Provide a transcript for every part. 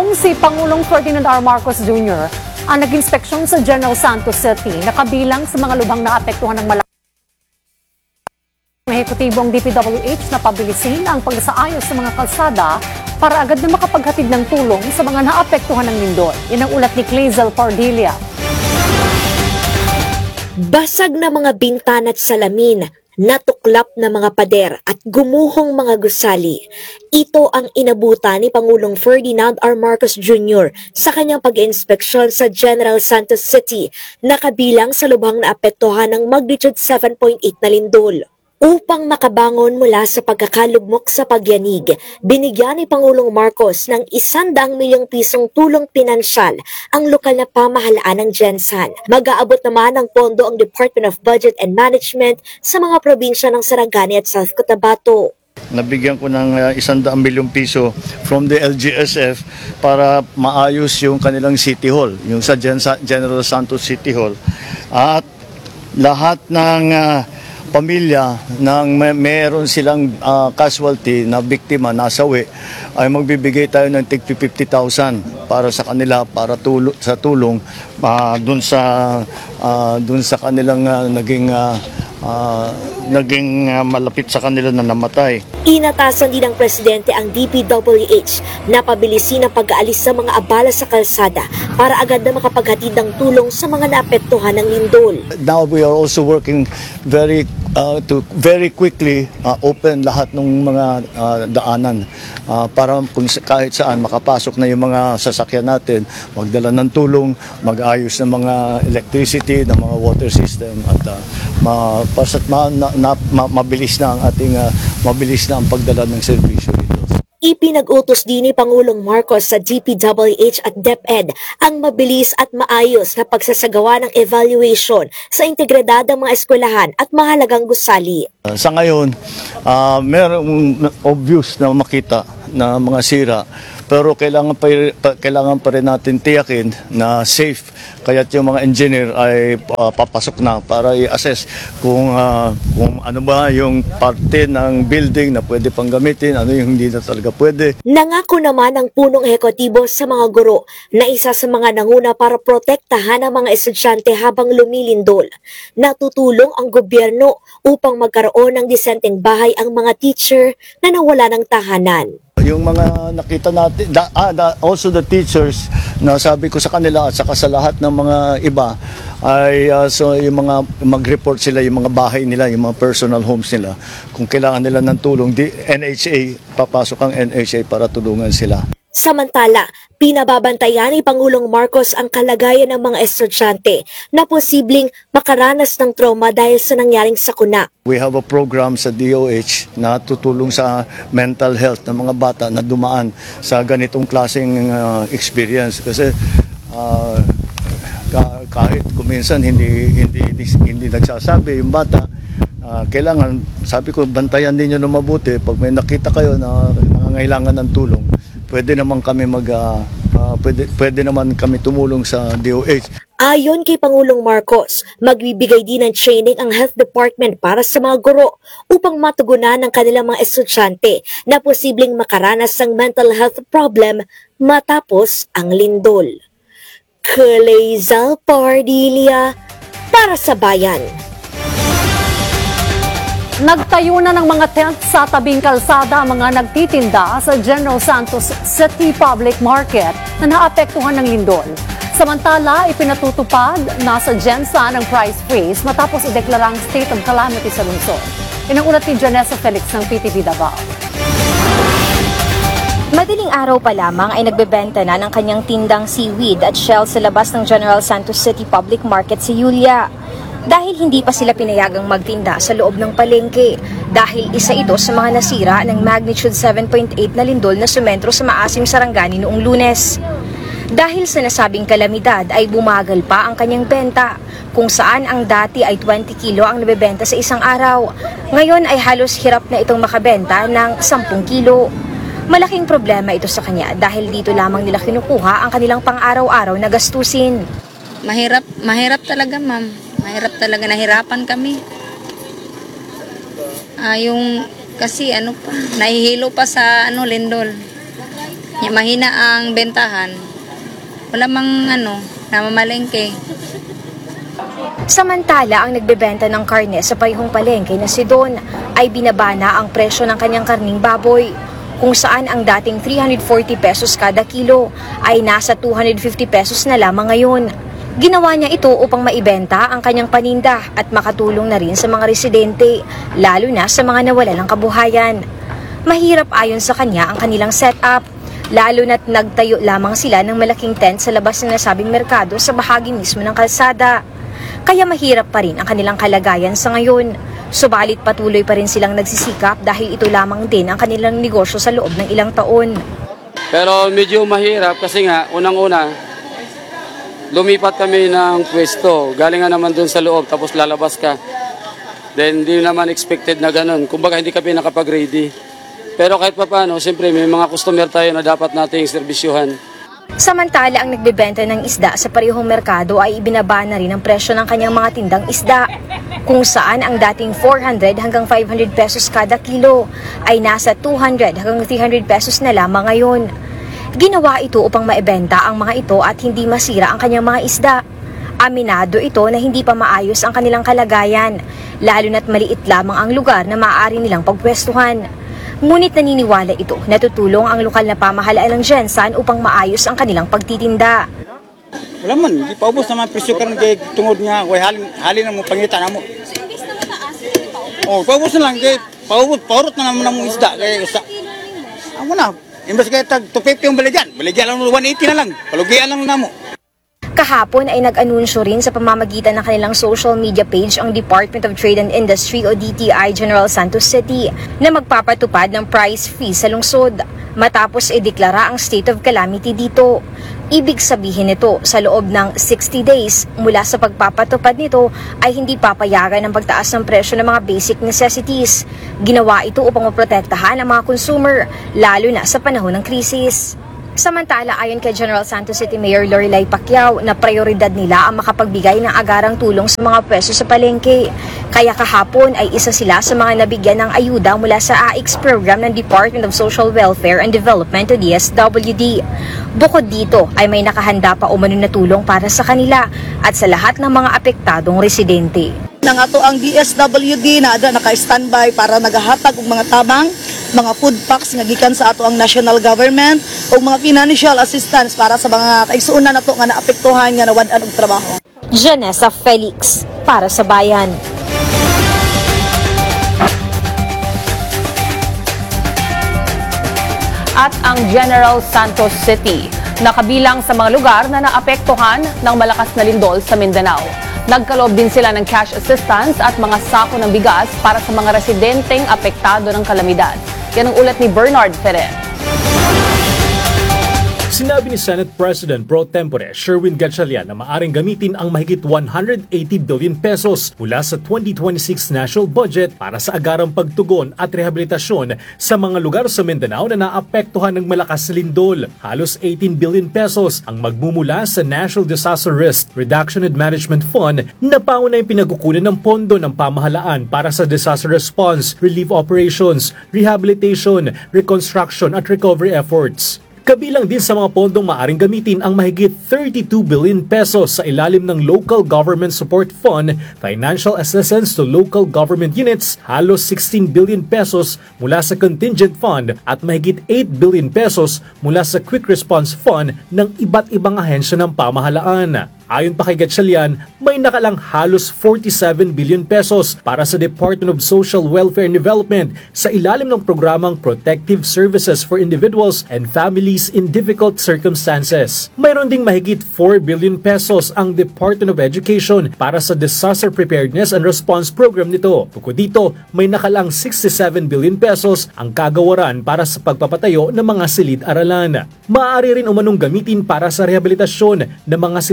Nitong si Pangulong Ferdinand R. Marcos Jr. ang nag-inspeksyon sa General Santos City na kabilang sa mga lubhang naapektuhan ng malaki. Ehekutibong DPWH na pabilisin ang pagsaayos sa mga kalsada para agad na makapaghatid ng tulong sa mga naapektuhan ng lindol. Yan ang ulat ni Clazel Pardilia. Basag na mga bintana at salamin, natuklap na mga pader at gumuhong mga gusali. Ito ang inabutan ni Pangulong Ferdinand R. Marcos Jr. sa kanyang pag-inspeksyon sa General Santos City na kabilang sa lubhang naapektuhan ng magnitude 7.8 na lindol. Upang makabangon mula sa pagkakalugmok sa pagyanig, binigyan ni Pangulong Marcos ng 100 milyong pisong tulong pinansyal ang lokal na pamahalaan ng Gensan. Mag-aabot naman ng pondo ang Department of Budget and Management sa mga probinsya ng Sarangani at South Cotabato. Nabigyan ko ng 100 milyong piso from the LGSF para maayos yung kanilang City Hall, yung sa General Santos City Hall. At lahat ng pamilya nang meron silang casualty na biktima, nasawi, ay magbibigay tayo ng tig 50,000 para sa kanila, para sa tulong dun sa kanilang naging malapit sa kanila na namatay. Inatasan din ng Presidente ang DPWH na pabilisin ang pag-aalis sa mga abala sa kalsada para agad na makapaghatid ng tulong sa mga naapektuhan ng lindol. Now we are also working to very quickly open lahat ng mga daanan para kung kahit saan makapasok na yung mga sasakyan natin, magdala ng tulong, mag-ayos ng mga electricity, ng mga water system at mabilis na ang ating mabilis na ang pagdala ng serbisyo dito. Ipinag-utos din ni Pangulong Marcos sa DPWH at DepEd ang mabilis at maayos na pagsasagawa ng evaluation sa integridad ng mga eskwelahan at mahalagang gusali. Sa ngayon, merong obvious na makita na mga sira, pero kailangan pa rin natin tiyakin na safe. Kaya't yung mga engineer ay papasok na para i-assess kung ano ba yung parte ng building na pwede pang gamitin, ano yung hindi na talaga pwede. Nangako naman ang punong ehekutibo sa mga guro na isa sa mga nanguna para protektahan ang mga estudyante habang lumilindol. Natutulong ang gobyerno upang magkaroon ng disenteng bahay ang mga teacher na nawala ng tahanan. Yung mga nakita natin, also the teachers, na sabi ko sa kanila at saka sa lahat ng mga iba, ay so yung mga mag-report sila, yung mga bahay nila, yung mga personal homes nila. Kung kailangan nila ng tulong, NHA, papasok ang NHA para tulungan sila. Samantala, pinababantayan ni Pangulong Marcos ang kalagayan ng mga estudyante na posibleng makaranas ng trauma dahil sa nangyaring sakuna. We have a program sa DOH na tutulong sa mental health ng mga bata na dumaan sa ganitong klaseng experience. Kasi kahit kuminsan hindi nagsasabi yung bata, kailangan, sabi ko, bantayan ninyo na mabuti. Pag may nakita kayo na nangangailangan ng tulong, pwede naman kami tumulong sa DOH. Ayon kay Pangulong Marcos, magbibigay din ng training ang Health Department para sa mga guro upang matugunan ng kanilang mga estudyante na posibleng makaranas ng mental health problem matapos ang lindol. Clazel Pardilia para sa Bayan. Nagtayo na ng mga tent sa tabing kalsada ang mga nagtitinda sa General Santos City Public Market na naapektuhan ng lindol. Samantala, ipinatutupad na sa Gensan ang price freeze matapos ideklarang state of calamity sa lungsod. Yan ang ulat ni Janessa Felix ng PTV Davao. Madaling araw pa lamang ay nagbebenta na ng kanyang tindang seaweed at shell sa labas ng General Santos City Public Market sa Yulia. Dahil hindi pa sila pinayagang magtinda sa loob ng palengke dahil isa ito sa mga nasira ng magnitude 7.8 na lindol na sumentro sa Maasim, Sarangani noong Lunes. Dahil sa nasabing kalamidad ay bumagal pa ang kanyang benta, kung saan ang dati ay 20 kilo ang nabebenta sa isang araw. Ngayon ay halos hirap na itong makabenta ng 10 kilo. Malaking problema ito sa kanya dahil dito lamang nila kinukuha ang kanilang pang-araw-araw na gastusin. Mahirap talaga, ma'am. Mahirap talaga, nahirapan kami. Kasi nahihilo pa sa lindol. Mahina ang bentahan. Wala mang namamalengke. Samantala, ang nagbebenta ng karne sa parehong palengke na si Don ay binabana ang presyo ng kanyang karning baboy, kung saan ang dating 340 pesos kada kilo ay nasa 250 pesos na lamang ngayon. Ginawa niya ito upang maibenta ang kanyang paninda at makatulong na rin sa mga residente, lalo na sa mga nawalan ng kabuhayan. Mahirap ayon sa kanya ang kanilang setup, lalo na't nagtayo lamang sila ng malaking tent sa labas ng nasabing merkado sa bahagi mismo ng kalsada. Kaya mahirap pa rin ang kanilang kalagayan sa ngayon. Subalit patuloy pa rin silang nagsisikap dahil ito lamang din ang kanilang negosyo sa loob ng ilang taon. Pero medyo mahirap kasi nga, unang-una, lumipat kami ng pwesto. Galing nga naman dun sa loob, tapos lalabas ka. Then, hindi naman expected na ganun. Kumbaga, hindi kami nakapag-ready. Pero kahit pa paano, siyempre, may mga customer tayo na dapat nating serbisyuhan. Samantala, ang nagbebenta ng isda sa parehong merkado ay ibinaba na rin ang presyo ng kanyang mga tindang isda, kung saan ang dating 400 hanggang 500 pesos kada kilo ay nasa 200 hanggang 300 pesos na lamang ngayon. Ginawa ito upang maibenta ang mga ito at hindi masira ang kanyang mga isda. Aminado ito na hindi pa maayos ang kanilang kalagayan, lalo na't maliit lamang ang lugar na maaari nilang pagpwestuhan. Ngunit naniniwala ito na tutulong ang lokal na pamahalaan ng Gensan upang maayos ang kanilang pagtitinda. Wala man, di paubos naman presyo karon kay tungod nga way halin na mo pangita na mo. Oh, paubos na lang kay paurot na naman mo isda kay sa. Amo na, imbes kay tag 250 yung baligyan lang 180 na lang. Palugian lang namo. Kahapon ay nag-anunsyo rin sa pamamagitan ng kanilang social media page ang Department of Trade and Industry o DTI General Santos City na magpapatupad ng price freeze sa lungsod matapos ideklara ang state of calamity dito. Ibig sabihin nito, sa loob ng 60 days mula sa pagpapatupad nito ay hindi papayagan ang pagtaas ng presyo ng mga basic necessities. Ginawa ito upang maprotektahan ang mga consumer, lalo na sa panahon ng krisis. Samantala, ayon kay General Santos City Mayor Lorelai Pacquiao na prioridad nila ang makapagbigay ng agarang tulong sa mga pwesto sa palengke. Kaya kahapon ay isa sila sa mga nabigyan ng ayuda mula sa AIX program ng Department of Social Welfare and Development o DSWD. Bukod dito ay may nakahanda pa umano na tulong para sa kanila at sa lahat ng mga apektadong residente. Nang ato ang DSWD na naka-standby para nagahatag og mga tabang, mga food packs nga gikan sa ato ang national government o mga financial assistance para sa mga kaigsuonan nato nga naapektuhan nga nawad-an og trabaho. Janessa Felix, para sa Bayan. At ang General Santos City, nakabilang sa mga lugar na naapektuhan ng malakas na lindol sa Mindanao. Nagkaloob din sila ng cash assistance at mga sako ng bigas para sa mga residenteng apektado ng kalamidad. Yan ang ulat ni Bernard Ferrer. Sinabi ni Senate President Pro Tempore Sherwin Gatchalian na maaring gamitin ang mahigit 180 billion pesos mula sa 2026 national budget para sa agarang pagtugon at rehabilitasyon sa mga lugar sa Mindanao na naapektuhan ng malakas na lindol. Halos 18 billion pesos ang magmumula sa National Disaster Risk Reduction and Management Fund na paunay pinagkukunan ng pondo ng pamahalaan para sa disaster response, relief operations, rehabilitation, reconstruction at recovery efforts. Kabilang din sa mga pondong maaring gamitin ang mahigit 32 billion pesos sa ilalim ng Local Government Support Fund, Financial Assistance to Local Government Units, halos 16 billion pesos mula sa Contingent Fund at mahigit 8 billion pesos mula sa Quick Response Fund ng iba't ibang ahensya ng pamahalaan. Ayon pa kay Gatchalian, may nakalang halos 47 billion pesos para sa Department of Social Welfare and Development sa ilalim ng programang Protective Services for Individuals and Families in Difficult Circumstances. Mayroon ding mahigit 4 billion pesos ang Department of Education para sa Disaster Preparedness and Response Program nito. Bukod dito, may nakalang 67 billion pesos ang kagawaran para sa pagpapatayo ng mga silid-aralan. Maaari rin umanong gamitin para sa rehabilitasyon ng mga sinalantang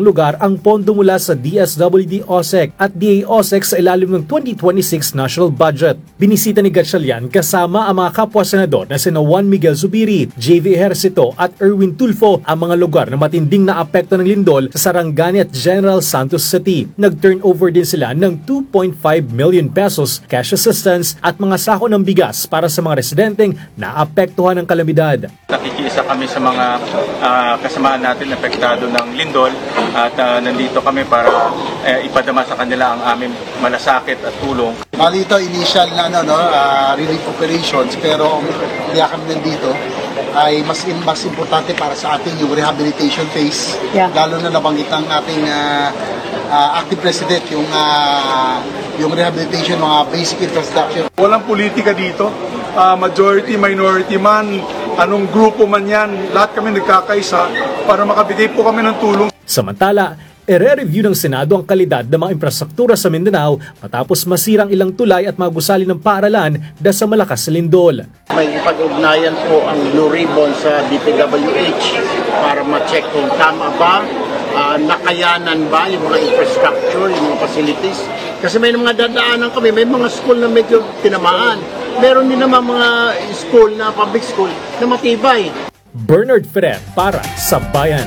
lugar ang pondo mula sa DSWD-OSEC at DA-OSEC sa ilalim ng 2026 National Budget. Binisita ni Gatchalian kasama ang mga kapwa-senador na sina Juan Miguel Zubiri, JV Ejercito at Erwin Tulfo ang mga lugar na matinding naapekto ng lindol sa Sarangani at General Santos City. Nag-turnover din sila ng 2.5 million pesos cash assistance at mga sako ng bigas para sa mga residenteng naapektuhan ng kalamidad. Nakikiisa kami sa mga kasamaan natin apektado ng lindol at nandito kami para ipadama sa kanila ang aming malasakit at tulong. Bali ito initial na relief operations, pero kaya kami nandito ay mas importante para sa ating yung rehabilitation phase. Lalo na nabanggit ng ating acting president yung rehabilitation, mga basic infrastructure. Walang politika dito, majority, minority man, anong grupo man yan, lahat kami nagkakaisa para makabigay po kami ng tulong. Samantala, ire-review ng Senado ang kalidad ng mga infrastruktura sa Mindanao matapos masirang ilang tulay at mga gusali ng paaralan dahil sa malakas na lindol. May pag-ugnayan po ang Blue Ribbon sa DPWH para ma-check kung tama ba, nakayanan ba yung mga infrastructure, yung mga facilities. Kasi may mga dadaanan kami, may mga school na medyo tinamaan. Meron din naman mga school na public school na matibay. Bernard Ferrer para sa Bayan.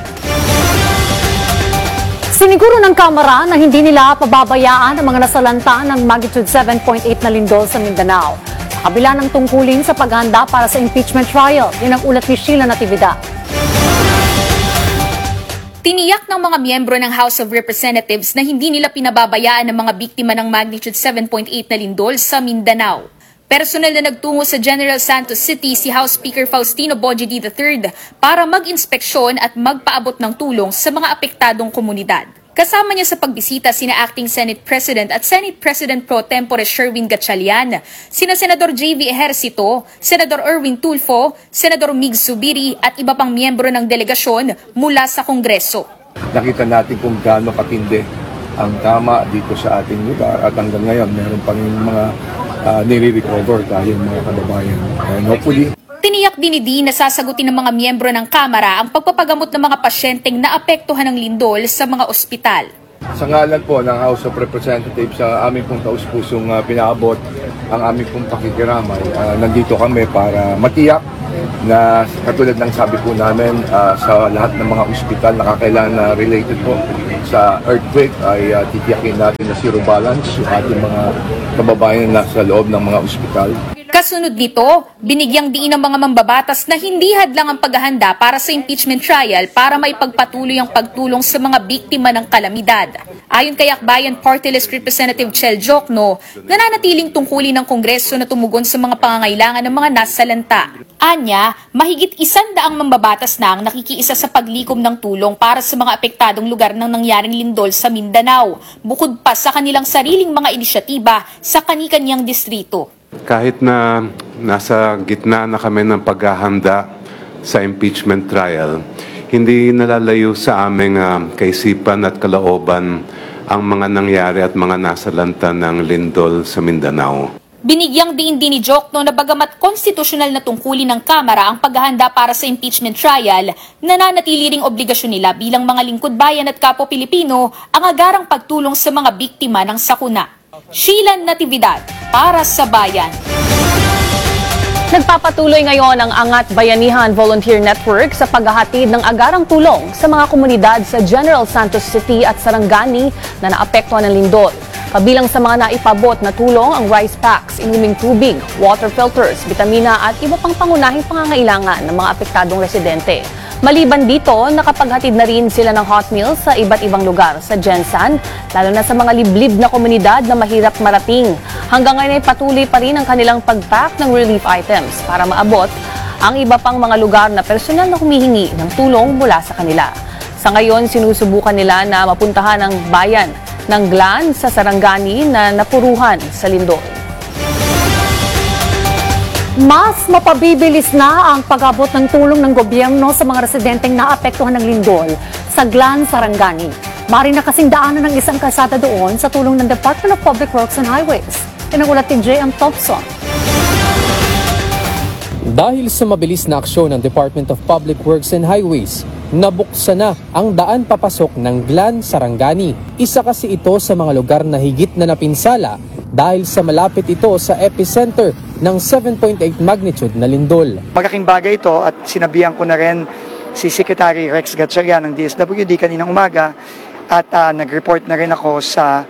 Siniguro ng Kamara na hindi nila pababayaan ang mga nasalanta ng magnitude 7.8 na lindol sa Mindanao. Sa kabila ng tungkulin sa paghahanda para sa impeachment trial, yun ang ulat ni Sheila Natividad. Tiniyak ng mga miyembro ng House of Representatives na hindi nila pinababayaan ang mga biktima ng magnitude 7.8 na lindol sa Mindanao. Personal na nagtungo sa General Santos City si House Speaker Faustino Bojedi III para mag-inspeksyon at magpaabot ng tulong sa mga apektadong komunidad. Kasama niya sa pagbisita sina Acting Senate President at Senate President Pro Tempore Sherwin Gatchalian, sina Senador JV Ejercito, Senador Erwin Tulfo, Senador Mig Zubiri at iba pang miyembro ng delegasyon mula sa Kongreso. Nakita natin kung gaano katindi ang tama dito sa ating lugar at hanggang ngayon meron pang mga nire-recover dahil mga kababayan. And hopefully, tiniyak din na sasagutin ng mga miyembro ng Kamara ang pagpapagamot ng mga pasyenteng naapektuhan ng lindol sa mga ospital. sa ngalan po ng House of Representatives, sa aming pong taus-pusong pinaabot ang aming pong pakikiramay. Nandito kami para matiyak na katulad ng sabi po namin sa lahat ng mga ospital na kakailangan na related po sa earthquake ay titiyakin natin na zero balance yung ating mga kababayan na sa loob ng mga ospital. Kasunod nito, binigyang diin ng mga mambabatas na hindi hadlang ang paghahanda para sa impeachment trial para maipagpatuloy ang pagtulong sa mga biktima ng kalamidad. Ayon kay Akbayan Party List Representative Chel Jokno, nananatiling tungkulin ng Kongreso na tumugon sa mga pangangailangan ng mga nasalanta. Anya, mahigit 100 mambabatas na ang nakikiisa sa paglikom ng tulong para sa mga apektadong lugar ng nangyaring lindol sa Mindanao, bukod pa sa kanilang sariling mga inisyatiba sa kani-kanyang distrito. Kahit na nasa gitna na kami ng paghahanda sa impeachment trial, hindi nalalayo sa aming kaisipan at kalooban ang mga nangyari at mga nasalanta ng lindol sa Mindanao. Binigyang din ni Jokno na bagamat konstitusyonal na tungkulin ng Kamara ang paghahanda para sa impeachment trial, nananatili ring obligasyon nila bilang mga lingkod bayan at kapwa Pilipino ang agarang pagtulong sa mga biktima ng sakuna. Sheila Natividad para sa Bayan. Nagpapatuloy ngayon ang Angat Bayanihan Volunteer Network sa paghahatid ng agarang tulong sa mga komunidad sa General Santos City at Sarangani na naapektuhan ng lindol. Kabilang sa mga naipabot na tulong ang rice packs, inuming tubig, water filters, bitamina at iba pang pangunahing pangangailangan ng mga apektadong residente. Maliban dito, nakapaghatid na rin sila ng hot meals sa iba't ibang lugar sa Gensan, lalo na sa mga liblib na komunidad na mahirap marating. Hanggang ngayon ay patuloy pa rin ang kanilang pag-pack ng relief items para maabot ang iba pang mga lugar na personal na humihingi ng tulong mula sa kanila. Sa ngayon, sinusubukan nila na mapuntahan ang bayan ng Glan sa Sarangani na napuruhan sa lindol. Mas mapabibilis na ang pag-abot ng tulong ng gobyerno sa mga residenteng naapektuhan ng lindol sa Glan, Sarangani. Mari na kasing daanan ng isang kalsada doon sa tulong ng Department of Public Works and Highways. Pinangulat ni J.M. Thompson. Dahil sa mabilis na aksyon ng Department of Public Works and Highways, nabuksan na ang daan papasok ng Glan, Sarangani. Isa kasi ito sa mga lugar na higit na napinsala dahil sa malapit ito sa epicenter ng 7.8 magnitude na lindol. Malaking bagay ito at sinabihan ko na rin si Secretary Rex Gatchalian ng DSWD kaninang umaga at nag-report na rin ako sa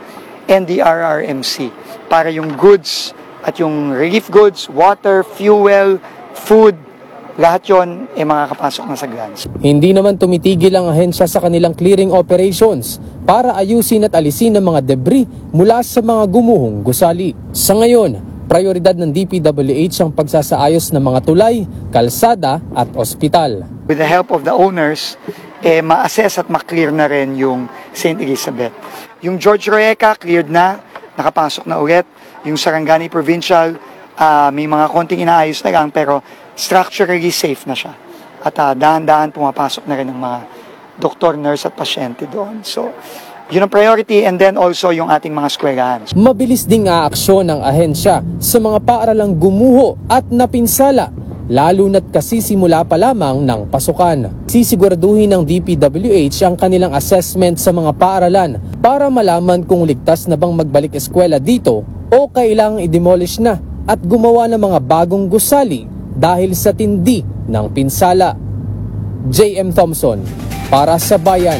NDRRMC para yung goods at yung relief goods, water, fuel, food, lahat yon ay makakapasok na sa grants. Hindi naman tumitigil ang ahensya sa kanilang clearing operations para ayusin at alisin ang mga debris mula sa mga gumuhong gusali. Sa ngayon, prioridad ng DPWH ang pagsasaayos ng mga tulay, kalsada at ospital. With the help of the owners, ma-assess at ma-clear na rin yung St. Elizabeth. Yung George Roeca, cleared na, nakapasok na ulit. Yung Sarangani Provincial, may mga konting inaayos na lang pero structurally safe na siya. At dahan-dahan pumapasok na rin ng mga doktor, nurse at pasyente doon. So, yun ang priority and then also yung ating mga eskwelahan. Mabilis ding aaksyon ng ahensya sa mga paaralang gumuho at napinsala, lalo na't kasisimula pa lamang ng pasukan. Sisiguraduhin ng DPWH ang kanilang assessment sa mga paaralan para malaman kung ligtas na bang magbalik eskwela dito o kailangang i-demolish na at gumawa ng mga bagong gusali dahil sa tindi ng pinsala. J.M. Thompson, para sa Bayan.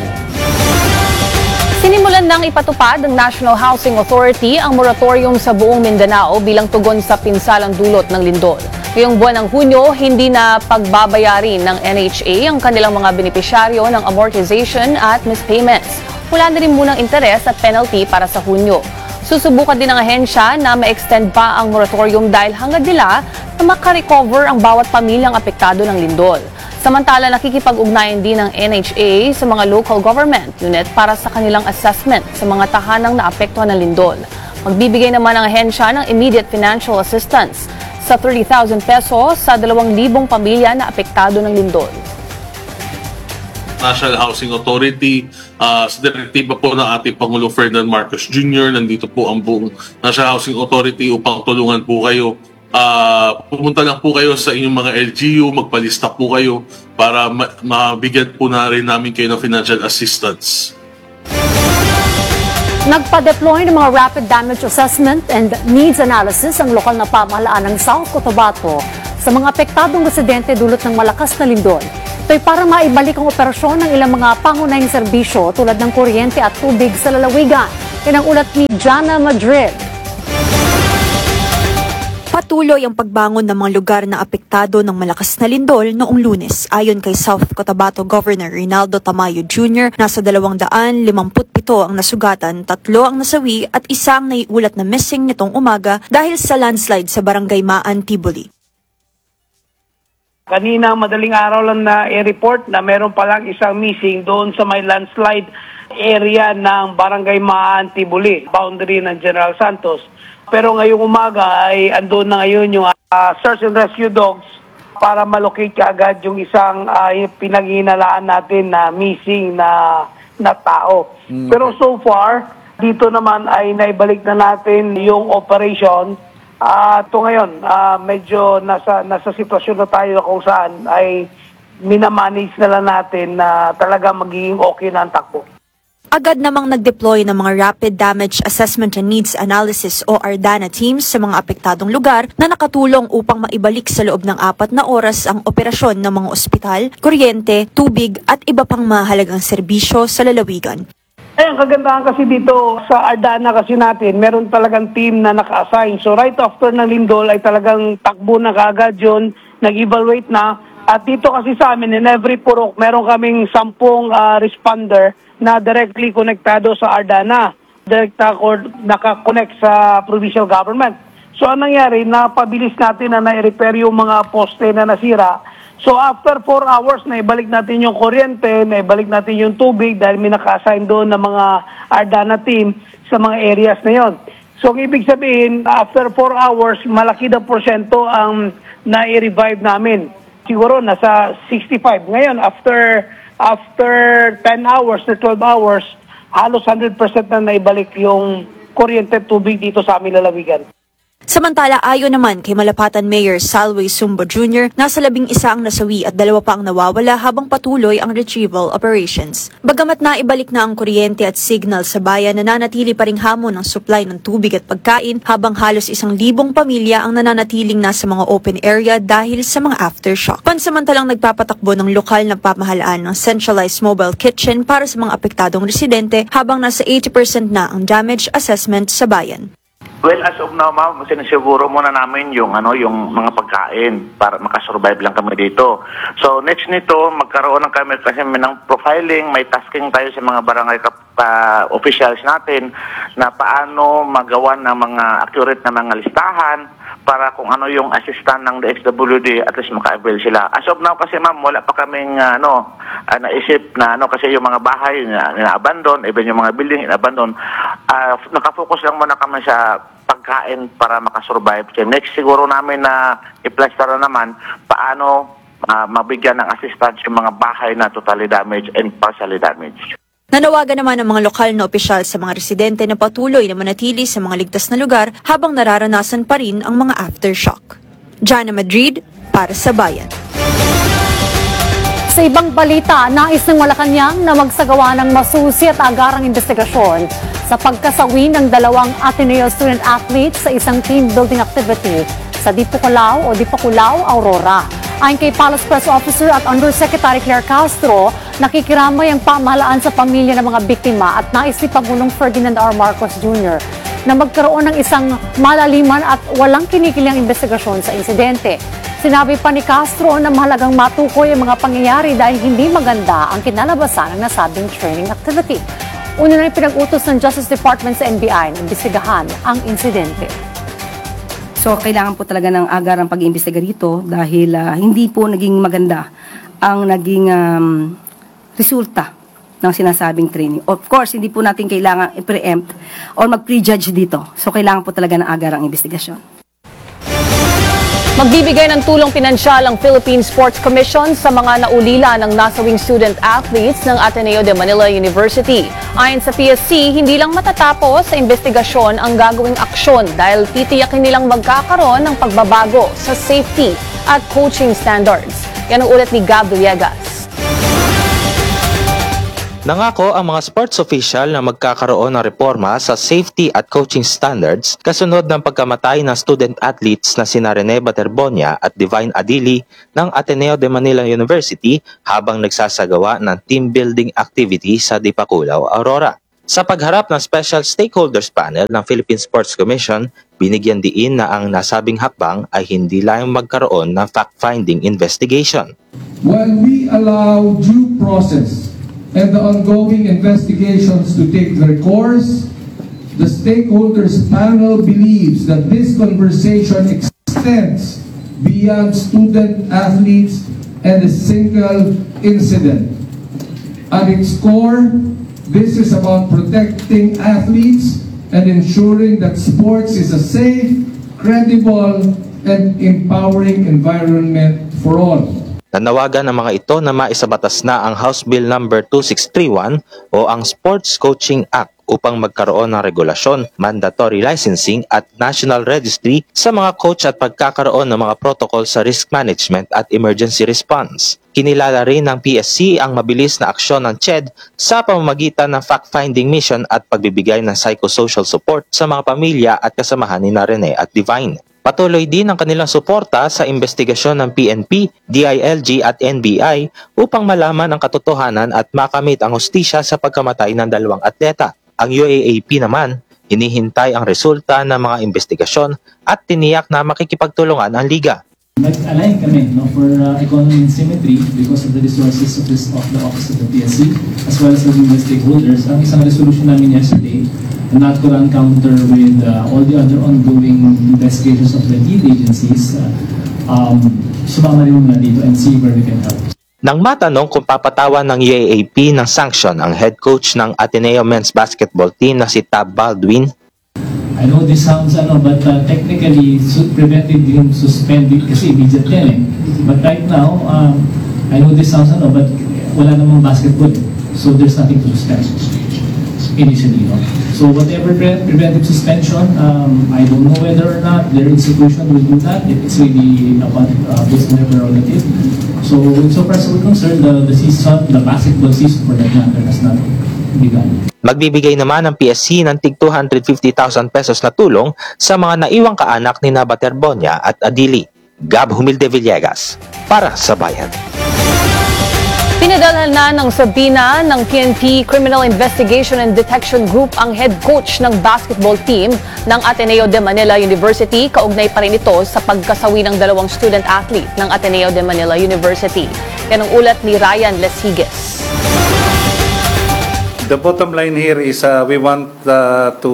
Sinimulan nang ipatupad ng National Housing Authority ang moratorium sa buong Mindanao bilang tugon sa pinsalang dulot ng lindol. Ngayong buwan ng Hunyo, hindi na pagbabayarin ng NHA ang kanilang mga benepisyaryo ng amortization at mispayments. Wala na rin munang interes at penalty para sa Hunyo. Susubukan din ng ahensya na ma-extend pa ang moratorium dahil hangad nila na makarecover ang bawat pamilyang apektado ng lindol. Samantala, nakikipag-ugnayan din ng NHA sa mga local government unit para sa kanilang assessment sa mga tahanang naapektuhan ng lindol. Magbibigay naman ang ahensya ng immediate financial assistance sa 30,000 pesos sa 2,000 pamilya na apektado ng lindol. National Housing Authority, sa direktiba po ng ating Pangulo Ferdinand Marcos Jr., nandito po ang buong National Housing Authority upang tulungan po kayo. Pumunta lang po kayo sa inyong mga LGU, magpalista po kayo para mabigyan po na rin namin kayo ng financial assistance. Nagpa-deploy ng mga rapid damage assessment and needs analysis ang lokal na pamahalaan ng South Cotabato sa mga apektadong residente dulot ng malakas na lindol. Ito'y para maibalik ang operasyon ng ilang mga pangunahing serbisyo tulad ng kuryente at tubig sa lalawigan. Yan ang ulat ni Jana Madrid. Patuloy ang pagbangon ng mga lugar na apektado ng malakas na lindol noong Lunes. Ayon kay South Cotabato Governor Rinaldo Tamayo Jr., nasa 257 ang nasugatan, 3 ang nasawi at 1 ang naiulat na missing nitong umaga dahil sa landslide sa Barangay Maan, Tibuli. Kanina madaling araw lang na i-report na meron palang isang missing doon sa may landslide area ng Barangay Maan, Tibuli, boundary ng General Santos. Pero ngayong umaga ay andun na ngayon yung search and rescue dogs para malocate agad yung isang pinaghihinalaan natin na missing na tao. Pero so far, dito naman ay naibalik na natin yung operation. Ito ngayon, medyo nasa sitwasyon na tayo kung saan ay minamanage na lang natin na talaga magiging okay na ang takbo. Agad namang nag-deploy ng mga Rapid Damage Assessment and Needs Analysis o RDANA teams sa mga apektadong lugar na nakatulong upang maibalik sa loob ng 4 na oras ang operasyon ng mga ospital, kuryente, tubig at iba pang mahalagang serbisyo sa lalawigan. Ang kagandahan kasi dito sa RDANA kasi natin, meron talagang team na naka-assign. So right after ng lindol ay talagang takbo na kaagad yun, nag-evaluate na. At dito kasi sa amin, in every purok, meron kaming 10 responder na directly konektado sa RDANA. Naka-connect sa provincial government. So anong nangyari, napabilis natin na na-repair yung mga poste na nasira. So after 4 hours, naibalik natin yung kuryente, naibalik natin yung tubig dahil may naka-assign doon ng mga RDANA team sa mga areas na yon. So ang ibig sabihin, after 4 hours, malaki na porsyento ang na-revive namin. Siguro nasa 65. Ngayon, after 10 hours to 12 hours, halos 100% na naibalik yung kuryente at tubig dito sa aming lalawigan. Samantala, ayon naman kay Malapatan Mayor Salway Sumbo Jr., nasa 11 ang nasawi at 2 pa ang nawawala habang patuloy ang retrieval operations. Bagamat naibalik na ang kuryente at signal sa bayan, nananatili pa ring hamon ang supply ng tubig at pagkain habang halos 1,000 pamilya ang nananatiling nasa mga open area dahil sa mga aftershock. Pansamantalang nagpapatakbo ng lokal na pamahalaan ng centralized mobile kitchen para sa mga apektadong residente habang nasa 80% na ang damage assessment sa bayan. Well, as of now, ma'am, sinisiguro muna namin yung mga pagkain para makasurvive lang kami dito. So, next nito, magkaroon ng kami kasi ng profiling, may tasking tayo sa mga barangay officials natin na paano magawa ng mga accurate na mga listahan para kung ano yung assistant ng DSWD, at least maka-avail sila. As of now kasi, ma'am, wala pa kaming naisip na kasi yung mga bahay na-abandon, even yung mga building na-abandon, nakafocus lang muna kami sa pagkain para makasurvive. So next siguro namin na i-plaster na naman paano mabigyan ng assistance yung mga bahay na totally damaged and partially damaged. Nanawagan naman ang mga lokal na opisyal sa mga residente na patuloy na manatili sa mga ligtas na lugar habang nararanasan pa rin ang mga aftershock. Jana Madrid, para sa Bayan. Sa ibang balita, nais ng Malacanang na magsagawa ng masusi at agarang investigasyon sa pagkasawi ng 2 Ateneo student athletes sa isang team building activity sa Dipukulao, Aurora. Ayon kay Palace Press Officer at Undersecretary Claire Castro, nakikiramay ang pamahalaan sa pamilya ng mga biktima at nais ni Pangulong Ferdinand R. Marcos Jr. na magkaroon ng isang malaliman at walang kinikilang investigasyon sa insidente. Sinabi pa ni Castro na mahalagang matukoy ang mga pangyayari dahil hindi maganda ang kinalabasan ng nasabing training activity. Una na pinag-utos ng Justice Department sa NBI na imbestigahan ang insidente. So kailangan po talaga ng agarang pag-iimbestiga rito dahil hindi po naging maganda ang naging resulta ng sinasabing training. Of course, hindi po natin kailangan i-preempt or mag-prejudge dito. So kailangan po talaga ng agarang investigasyon. Magbibigay ng tulong pinansyal ang Philippine Sports Commission sa mga naulila ng nasawing student athletes ng Ateneo de Manila University. Ayon sa PSC, hindi lang matatapos sa investigasyon ang gagawing aksyon dahil titiyakin nilang magkakaroon ng pagbabago sa safety at coaching standards. Yan ang ulat ni Gab Villegas. Nangako ang mga sports official na magkakaroon ng reforma sa safety at coaching standards kasunod ng pagkamatay ng student athletes na sina Rene Baterbonia at Divine Adili ng Ateneo de Manila University habang nagsasagawa ng team building activity sa Dipakulao, Aurora. Sa pagharap ng Special Stakeholders Panel ng Philippine Sports Commission, binigyan diin na ang nasabing hakbang ay hindi lang magkaroon ng fact-finding investigation. When we allow due process and the ongoing investigations to take their course, the stakeholders panel believes that this conversation extends beyond student athletes and a single incident. At its core, this is about protecting athletes and ensuring that sports is a safe, credible, and empowering environment for all. Nanawagan ng mga ito na maisabatas na ang House Bill No. 2631 o ang Sports Coaching Act upang magkaroon ng regulasyon, mandatory licensing at national registry sa mga coach at pagkakaroon ng mga protocol sa risk management at emergency response. Kinilala rin ng PSC ang mabilis na aksyon ng CHED sa pamamagitan ng fact-finding mission at pagbibigay ng psychosocial support sa mga pamilya at kasamahan ni Rene at Divine. Patuloy din ang kanilang suporta sa investigasyon ng PNP, DILG at NBI upang malaman ang katotohanan at makamit ang hustisya sa pagkamatay ng 2 atleta. Ang UAAP naman, hinihintay ang resulta ng mga investigasyon at tiniyak na makikipagtulungan ang liga. Nag-align kami for economy and symmetry because of the resources of the Office of the PSC as well as the stakeholders. Ang isang resolution namin yesterday not to run counter with all the other ongoing investigations of the lead agencies. Sumama rin muna dito and see where we can help. Nang matanong kung papatawan ng UAAP ng sanction ang head coach ng Ateneo men's basketball team na si Tab Baldwin, I know this sounds but technically prevented him suspended kasi immediate yan eh. But right now, I know this sounds but wala namang basketball. So there's nothing to suspend. initially. No? So whatever preventive suspension, I don't know whether or not their institution will do that. It's really based on their prerogative. So insofar as we're concerned, the season, the basketball season for that matter has not begun. Magbibigay naman ang PSC ng tig 250,000 pesos na tulong sa mga naiwang kaanak ni Bater Bonia at Adili. Gab Humilde Villegas, para sa Bayan. Pinadala na ng sabina ng PNP Criminal Investigation and Detection Group ang head coach ng basketball team ng Ateneo de Manila University. Kaugnay pa rin ito sa pagkasawi ng 2 student athlete ng Ateneo de Manila University. Yan ang ulat ni Ryan Lesigues. The bottom line here is we want to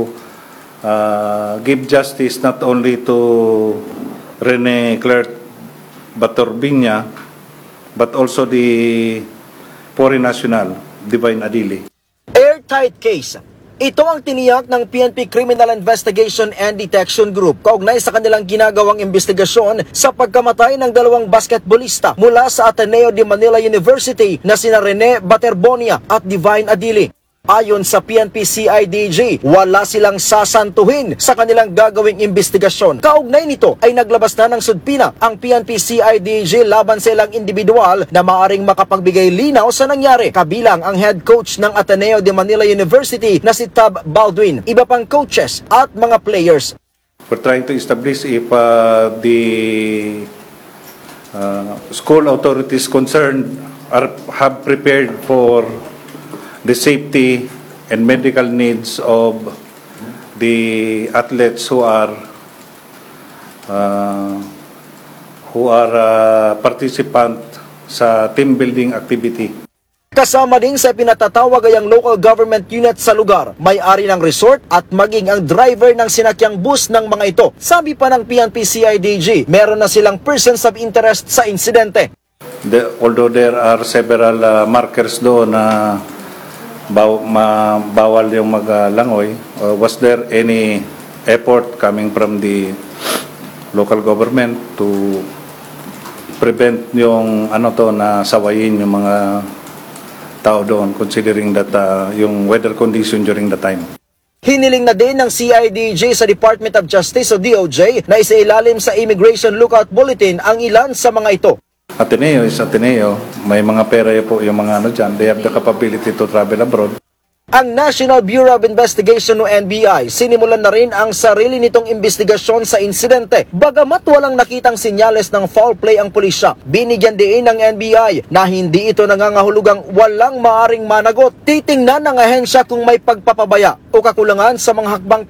give justice not only to Rene Clerc Baturbinya, but also the foreign national, Divine Adili. Airtight case. Ito ang tiniyak ng PNP Criminal Investigation and Detection Group kaugnay sa kanilang ginagawang investigasyon sa pagkamatay ng 2 basketballista mula sa Ateneo de Manila University na sina Rene Baterbonia at Divine Adili. Ayon sa PNP CIDG, wala silang sasantuhin sa kanilang gagawing investigasyon. Kaugnay nito ay naglabas na ng sudpina ang PNP CIDG laban sa ilang individual na maaring makapagbigay linaw sa nangyari, kabilang ang head coach ng Ateneo de Manila University na si Tab Baldwin, iba pang coaches at mga players. We're trying to establish if the school authorities concerned have prepared for the safety and medical needs of the athletes who are participant sa team building activity. Kasama din sa pinatatawag ay ang local government unit sa lugar, may-ari ng resort at maging ang driver ng sinakyang bus ng mga ito. Sabi pa ng PNP CIDG, meron na silang persons of interest sa insidente. Although there are several markers doon na bawal yung maglangoy, was there any effort coming from the local government to prevent yung na sawayin yung mga tao doon, considering that yung weather condition during the time? Hiniling na din ng CIDG sa Department of Justice o DOJ na isailalim sa Immigration Lookout Bulletin ang ilan sa mga ito. Ateneo is Ateneo. May mga pera po yung mga dyan. They have the capability to travel abroad. Ang National Bureau of Investigation o NBI, sinimulan na rin ang sarili nitong investigasyon sa insidente. Bagamat walang nakitang sinyales ng foul play ang pulisya, binigyan din ng NBI na hindi ito nangangahulugang walang maaring managot. Titingnan ng ahensya kung may pagpapabaya o kakulangan sa mga hakbang